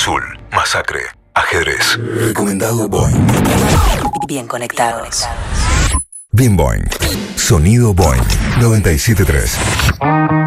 Azul, Masacre, Ajedrez. Recomendado Boing. Bien conectados. Bien Boing. Sonido Boing 97.3.